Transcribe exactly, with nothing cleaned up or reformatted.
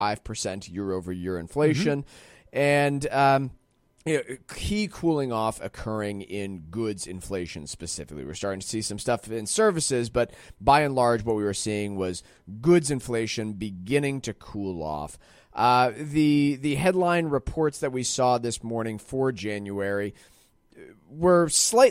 five percent year-over-year inflation. Mm-hmm. And um, you know, key cooling off occurring in goods inflation specifically. We're starting to see some stuff in services, but by and large, what we were seeing was goods inflation beginning to cool off. Uh, the the headline reports that we saw this morning for January were slightly